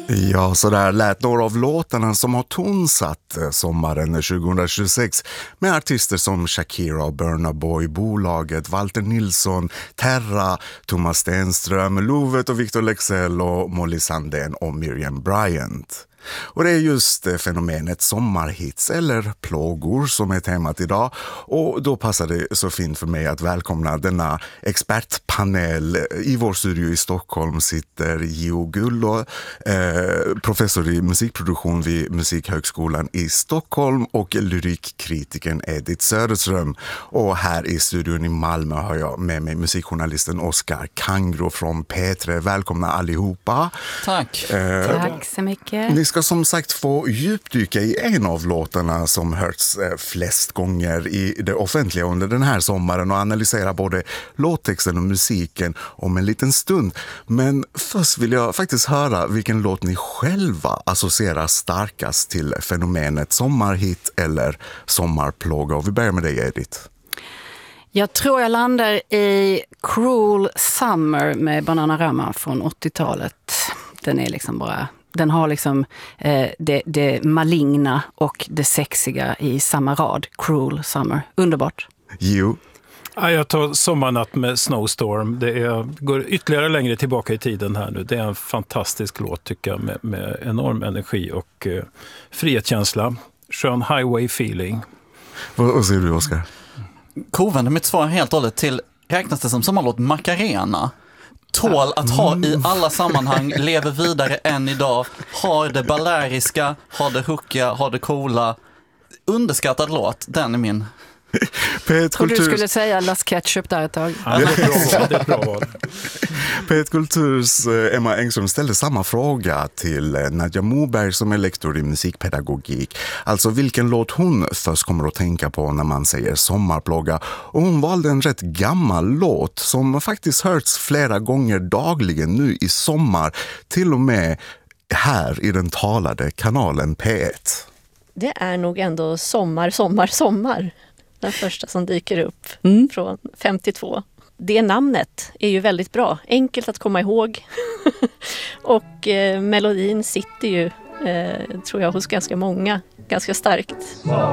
Ja, så där lät några av låtarna som har tonsatt sommaren 2026 med artister som Shakira och Burna Boy, Bolaget, Walter Nilsson, Terra, Thomas Stenström, Lovet och Victor Lexell och Molly Sandén och Miriam Bryant. Och det är just fenomenet sommarhits eller plågor som är temat idag, och då passar det så fint för mig att välkomna denna expertpanel. I vår studio i Stockholm sitter Gio Gullo, professor i musikproduktion vid Musikhögskolan i Stockholm, och lyrikkritiken Edith Söderström. Och här i studion i Malmö har jag med mig musikjournalisten Oskar Kangro från P3. Välkomna allihopa. Tack. Tack så mycket. Ni ska som sagt få djupdyka i en av låtarna som hörts flest gånger i det offentliga under den här sommaren och analysera både låttexten och musiken om en liten stund. Men först vill jag faktiskt höra vilken låt ni själva associerar starkast till fenomenet sommarhit eller sommarplåga. Och vi börjar med dig, Edith. Jag tror jag landar i Cruel Summer med Bananarama från 80-talet. Den är liksom bara... Den har liksom det maligna och det sexiga i samma rad. Cruel Summer. Underbart. Jo. Ja, jag tar Sommarnatt med Snowstorm. Det går ytterligare längre tillbaka i tiden här nu. Det är en fantastisk låt tycker jag med enorm energi och frihetskänsla. Skön highway feeling. Vad säger du, Oskar? Kovänder mitt svar helt och hållet till, räknas det som sommarlåt Macarena? Tål att ha i alla sammanhang, lever vidare än idag, har det baleariska, har det hookiga, har det coola. Underskattad låt, den är min. Och du skulle säga Las Ketchup där ett tag. Ja, det är ett bra val. P1 Kulturs Emma Engström ställde samma fråga till Nadja Moberg som är lektor i musikpedagogik. Alltså vilken låt hon först kommer att tänka på när man säger sommarplåga. Och hon valde en rätt gammal låt som faktiskt hörts flera gånger dagligen nu i sommar. Till och med här i den talade kanalen P1. Det är nog ändå Sommar. Den första som dyker upp från 52. Det namnet är ju väldigt bra. Enkelt att komma ihåg. Och melodin sitter ju, tror jag, hos ganska många. Ganska starkt.